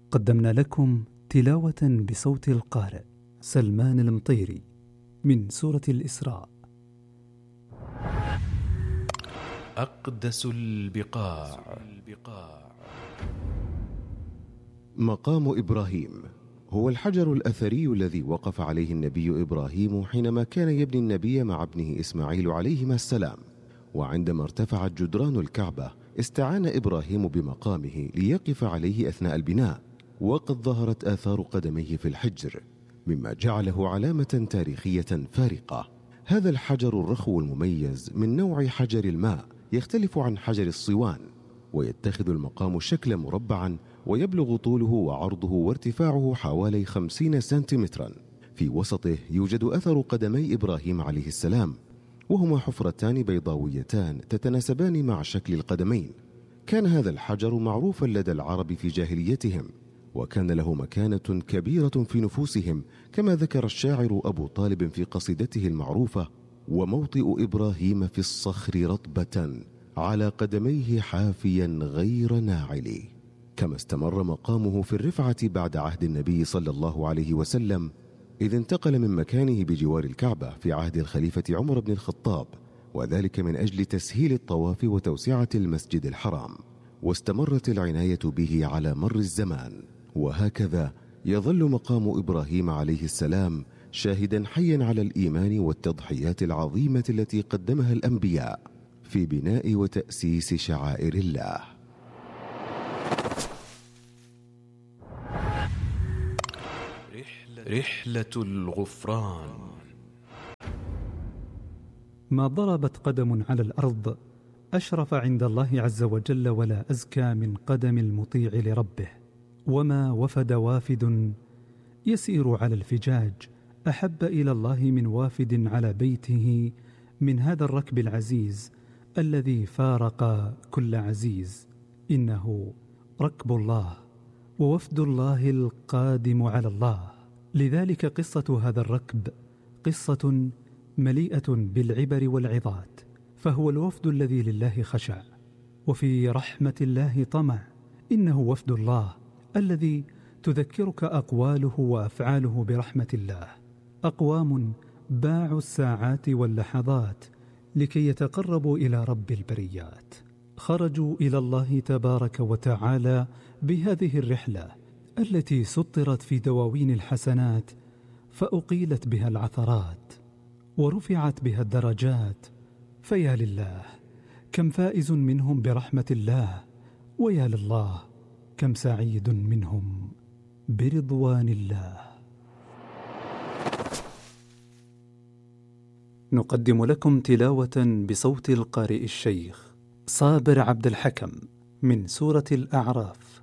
قدمنا لكم تلاوة بصوت القارئ سلمان المطيري من سورة الإسراء. أقدس البقاع. مقام إبراهيم هو الحجر الأثري الذي وقف عليه النبي إبراهيم حينما كان يبني النبي مع ابنه إسماعيل عليهما السلام. وعندما ارتفعت جدران الكعبة استعان إبراهيم بمقامه ليقف عليه أثناء البناء، وقد ظهرت آثار قدميه في الحجر مما جعله علامة تاريخية فارقة. هذا الحجر الرخو المميز من نوع حجر الماء يختلف عن حجر الصوان، ويتخذ المقام شكلا مربعا، ويبلغ طوله وعرضه وارتفاعه حوالي 50 سنتيمترا. في وسطه يوجد أثر قدمي إبراهيم عليه السلام، وهما حفرتان بيضاويتان تتناسبان مع شكل القدمين. كان هذا الحجر معروفا لدى العرب في جاهليتهم، وكان له مكانة كبيرة في نفوسهم، كما ذكر الشاعر أبو طالب في قصيدته المعروفة: وموطئ إبراهيم في الصخر رطبة على قدميه حافيا غير ناعل. كما استمر مقامه في الرفعة بعد عهد النبي صلى الله عليه وسلم، إذ انتقل من مكانه بجوار الكعبة في عهد الخليفة عمر بن الخطاب، وذلك من أجل تسهيل الطواف وتوسعة المسجد الحرام. واستمرت العناية به على مر الزمان، وهكذا يظل مقام إبراهيم عليه السلام شاهدا حيا على الإيمان والتضحيات العظيمة التي قدمها الأنبياء في بناء وتأسيس شعائر الله. رحلة الغفران. ما ضربت قدم على الأرض أشرف عند الله عز وجل ولا أزكى من قدم المطيع لربه، وما وفد وافد يسير على الفجاج أحب إلى الله من وافد على بيته من هذا الركب العزيز الذي فارق كل عزيز. إنه ركب الله ووفد الله القادم على الله. لذلك قصة هذا الركب قصة مليئة بالعبر والعظات، فهو الوفد الذي لله خشع وفي رحمة الله طمع. إنه وفد الله الذي تذكرك أقواله وأفعاله برحمة الله. أقوام باعوا الساعات واللحظات لكي يتقربوا إلى رب البريات، خرجوا إلى الله تبارك وتعالى بهذه الرحلة التي سطرت في دواوين الحسنات، فأقيلت بها العثرات ورفعت بها الدرجات. فيا لله كم فائز منهم برحمة الله، ويا لله كم سعيد منهم برضوان الله. نقدم لكم تلاوة بصوت القارئ الشيخ صابر عبد الحكم من سورة الأعراف.